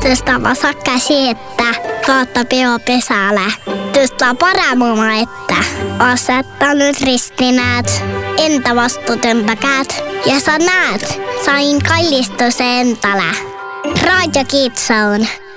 Tõsta vasakka siettä, kautta peopesälle. Tõsta paremuma ette. Asettanut ristinäät, entä vastutömpäkäät. Ja sä näet, sain kallistuse entale. Raadio Kitsaun.